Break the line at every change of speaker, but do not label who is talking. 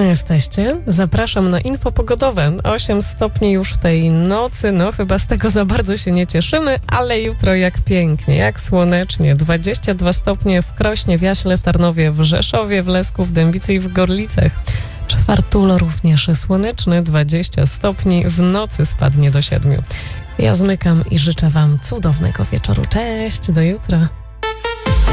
jesteście? Zapraszam na info pogodowe. 8 stopni już w tej nocy, no chyba z tego za bardzo się nie cieszymy, ale jutro jak pięknie, jak słonecznie. 22 stopnie w Krośnie, w Jaśle, w Tarnowie, w Rzeszowie, w Lesku, w Dębicy i w Gorlicach. Czwartulo również słoneczny, 20 stopni, w nocy spadnie do 7. Ja zmykam i życzę wam cudownego wieczoru. Cześć, do jutra.